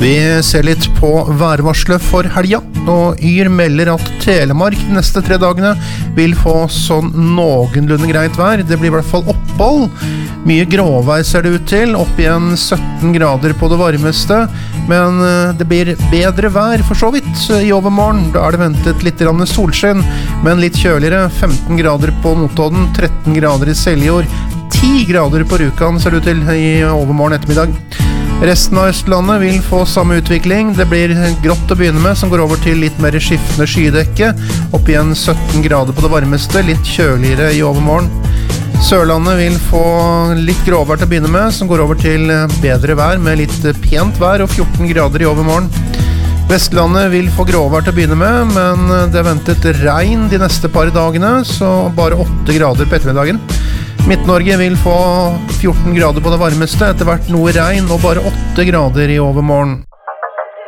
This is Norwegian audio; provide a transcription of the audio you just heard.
Vi ser litt på værvarselet for helga, og Yr melder at Telemark de neste 3 dagene vil få sånn noenlunde greit vær. Det blir i hvert fall opphold. Mye gråvær ser det ut til, opp igjen 17 grader på det varmeste, men det blir bedre vær for så vidt i overmorgen. Da er det ventet litt solskinn, men litt kjøligere, 15 grader på Notodden, 13 grader i Seljord, 10 grader på Rjukan ser det ut til i overmorgen ettermiddag. Resten av Østlandet vil få samme utvikling. Det blir grått å begynne med, som går over til litt mer skiftende skydekke. Opp igjen 17 grader på det varmeste, litt kjøligere i overmorgen. Sørlandet vil få litt gråvær til å begynne med, som går over til bedre vær med litt pent vær og 14 grader i overmorgen. Vestlandet vil få gråvær til å begynne med, men det er ventet regn de neste par dagene, så bare 8 grader på ettermiddagen. Midt-Norge vil få 14 grader på det varmeste, etter hvert noe regn og bare 8 grader i overmorgen.